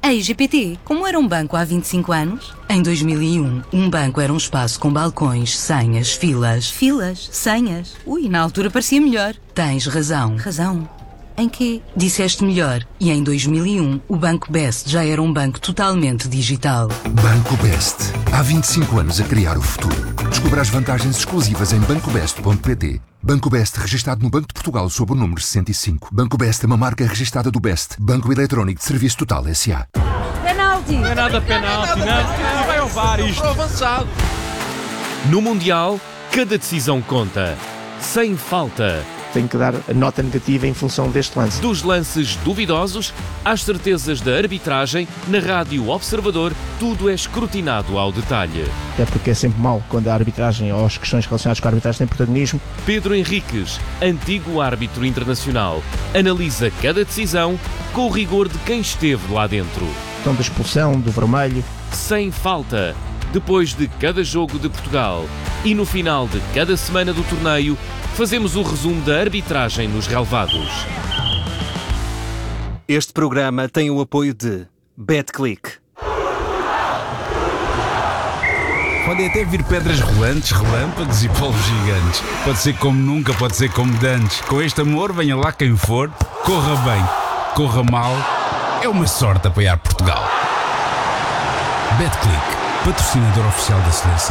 Ei, GPT, como era um banco há 25 anos? Em 2001, um banco era um espaço com balcões, senhas, filas. Filas? Senhas? Ui, na altura parecia melhor. Tens razão. Razão? Em quê? Disseste melhor. E em 2001, o Banco Best já era um banco totalmente digital. Banco Best. Há 25 anos a criar o futuro. Descubra as vantagens exclusivas em bancobest.pt. Banco Best, registado no Banco de Portugal sob o número 65. Banco Best é uma marca registada do Best. Banco Eletrónico de Serviço Total S.A. Penalti! Não é nada penalti, não. Vai ao VAR isto. Avançado. No Mundial, cada decisão conta. Sem falta. Tenho que dar a nota negativa em função deste lance. Dos lances duvidosos às certezas da arbitragem, na Rádio Observador, tudo é escrutinado ao detalhe. É porque é sempre mau quando a arbitragem ou as questões relacionadas com a arbitragem têm protagonismo. Pedro Henriques, antigo árbitro internacional, analisa cada decisão com o rigor de quem esteve lá dentro. Então, da expulsão, do vermelho. Sem falta. Depois de cada jogo de Portugal e no final de cada semana do torneio, fazemos o resumo da arbitragem nos relevados. Este programa tem o apoio de BetClick. Podem até vir pedras rolantes, relâmpagos e polvos gigantes. Pode ser como nunca, pode ser como dantes. Com este amor, venha lá quem for, corra bem, corra mal. É uma sorte apoiar Portugal. BetClick, patrocinador oficial da seleção.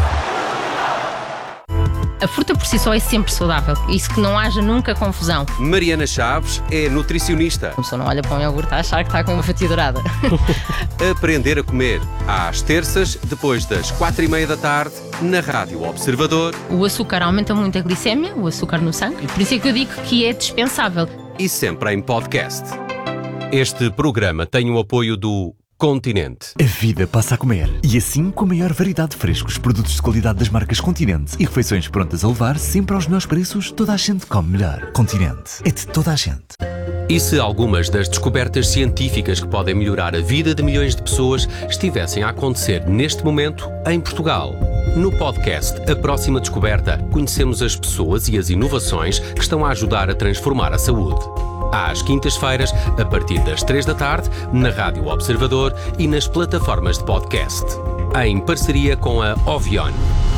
A fruta por si só é sempre saudável. Isso que não haja nunca confusão. Mariana Chaves é nutricionista. A pessoa não olha para um iogurte a achar que está com uma fatia dourada. Aprender a comer. Às terças, depois das 4:30 da tarde, na Rádio Observador. O açúcar aumenta muito a glicémia, o açúcar no sangue. Por isso é que eu digo que é dispensável. E sempre em podcast. Este programa tem o apoio do Continente. A vida passa a comer. E assim, com a maior variedade de frescos, produtos de qualidade das marcas Continente e refeições prontas a levar, sempre aos melhores preços, toda a gente come melhor. Continente. É de toda a gente. E se algumas das descobertas científicas que podem melhorar a vida de milhões de pessoas estivessem a acontecer neste momento em Portugal? No podcast A Próxima Descoberta, conhecemos as pessoas e as inovações que estão a ajudar a transformar a saúde. Às quintas-feiras, a partir das 3 da tarde, na Rádio Observador e nas plataformas de podcast. Em parceria com a Ovion.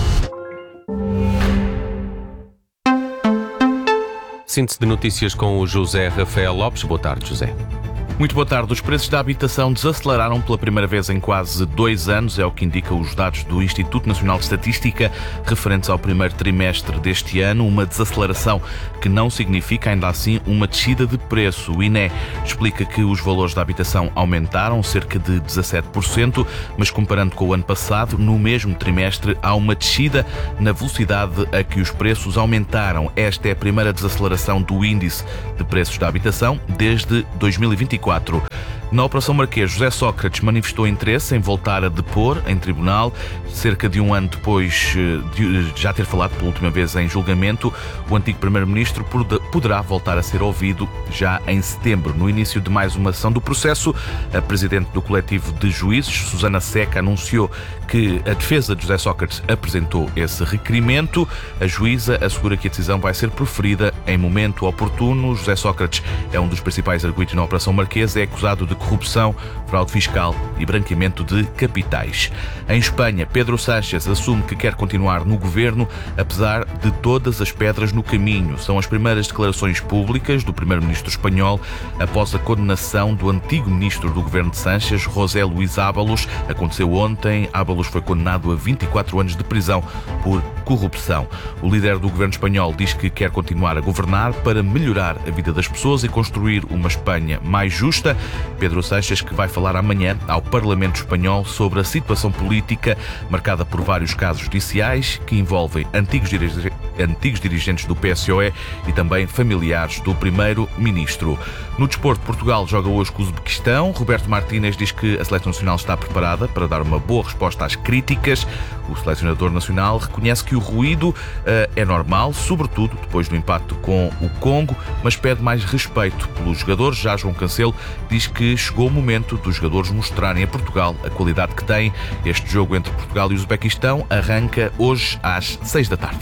Síntese de notícias com o José Rafael Lopes. Boa tarde, José. Muito boa tarde. Os preços da habitação desaceleraram pela primeira vez em quase 2 anos, é o que indicam os dados do Instituto Nacional de Estatística referentes ao primeiro trimestre deste ano, uma desaceleração que não significa, ainda assim, uma descida de preço. O INE explica que os valores da habitação aumentaram cerca de 17%, mas comparando com o ano passado, no mesmo trimestre, há uma descida na velocidade a que os preços aumentaram. Esta é a primeira desaceleração do índice de preços da habitação desde 2024. Na Operação Marquês, José Sócrates manifestou interesse em voltar a depor em tribunal. Cerca de um ano depois de já ter falado pela última vez em julgamento, o antigo primeiro-ministro poderá voltar a ser ouvido já em setembro. No início de mais uma ação do processo, a presidente do coletivo de juízes, Susana Seca, anunciou que a defesa de José Sócrates apresentou esse requerimento. A juíza assegura que a decisão vai ser proferida em momento oportuno. José Sócrates é um dos principais arguidos na Operação Marquês, é acusado de corrupção, fraude fiscal e branqueamento de capitais. Em Espanha, Pedro Sánchez assume que quer continuar no governo, apesar de todas as pedras no caminho. São as primeiras declarações públicas do primeiro-ministro espanhol após a condenação do antigo ministro do governo de Sánchez, José Luís Ábalos. Aconteceu ontem. Ábalos foi condenado a 24 anos de prisão por corrupção. O líder do governo espanhol diz que quer continuar a governar para melhorar a vida das pessoas e construir uma Espanha mais justa. Pedro Sánchez, que vai falar amanhã ao Parlamento espanhol sobre a situação política marcada por vários casos judiciais que envolvem antigos dirigentes do PSOE e também familiares do primeiro-ministro. No desporto, Portugal joga hoje com o Uzbequistão. Roberto Martínez diz que a seleção nacional está preparada para dar uma boa resposta às críticas. O selecionador nacional reconhece que o ruído é normal, sobretudo depois do empate com o Congo, mas pede mais respeito pelos jogadores. Já João Cancelo diz que chegou o momento dos jogadores mostrarem a Portugal a qualidade que têm. Este jogo entre Portugal e o Uzbequistão arranca hoje às 6 da tarde.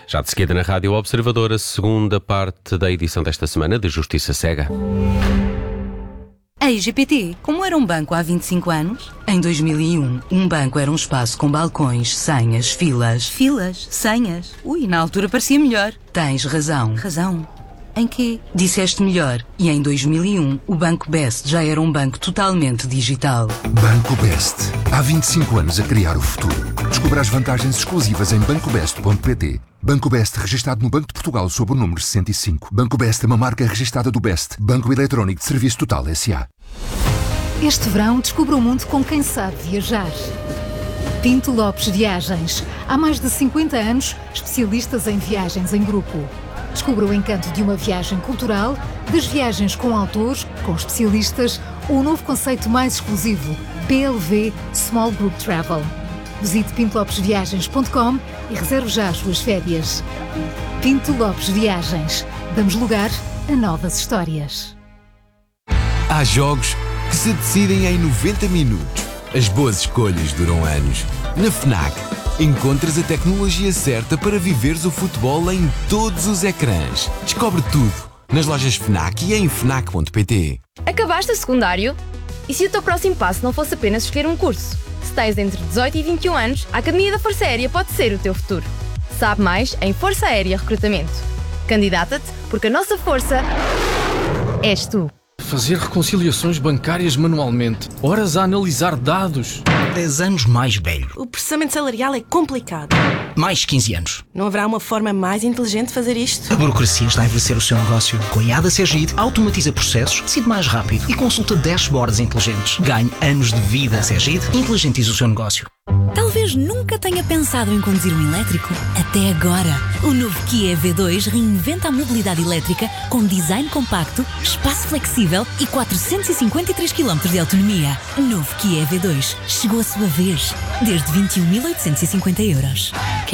Já de seguida na Rádio Observador, a segunda parte da edição desta semana de Justiça Cega. A IGPT, como era um banco há 25 anos? Em 2001, um banco era um espaço com balcões, senhas, filas. Filas? Senhas? Ui, na altura parecia melhor. Tens razão. Razão? Em quê? Disseste melhor. E em 2001, o Banco Best já era um banco totalmente digital. Banco Best. Há 25 anos a criar o futuro. Descubra as vantagens exclusivas em bancobest.pt. Banco Best, registado no Banco de Portugal sob o número 65. Banco Best é uma marca registada do Best, Banco Eletrónico de Serviço Total S.A. Este verão, descubra o mundo com quem sabe viajar. Pinto Lopes Viagens. Há mais de 50 anos, especialistas em viagens em grupo. Descubra o encanto de uma viagem cultural, das viagens com autores, com especialistas, ou o novo conceito mais exclusivo, PLV Small Group Travel. Visite pintolopesviagens.com e reserve já as suas férias. Pinto Lopes Viagens. Damos lugar a novas histórias. Há jogos que se decidem em 90 minutos. As boas escolhas duram anos. Na FNAC, encontras a tecnologia certa para viveres o futebol em todos os ecrãs. Descobre tudo nas lojas FNAC e em FNAC.pt. Acabaste o secundário? E se o teu próximo passo não fosse apenas escolher um curso? Se tens entre 18 e 21 anos, a Academia da Força Aérea pode ser o teu futuro. Sabe mais em Força Aérea Recrutamento. Candidata-te porque a nossa força és tu. Fazer reconciliações bancárias manualmente. Horas a analisar dados. 10 anos mais velho. O processamento salarial é complicado. Mais 15 anos. Não haverá uma forma mais inteligente de fazer isto? A burocracia está a envelhecer o seu negócio. Com a IADA Segid, automatiza processos, decide mais rápido e consulta dashboards inteligentes. Ganhe anos de vida. Segid, inteligentiza o seu negócio. Talvez nunca tenha pensado em conduzir um elétrico. Até agora. O novo Kia V2 reinventa a mobilidade elétrica com design compacto, espaço flexível e 453 km de autonomia. Novo Kia V2. Chegou a sua vez. Desde 21.850 €.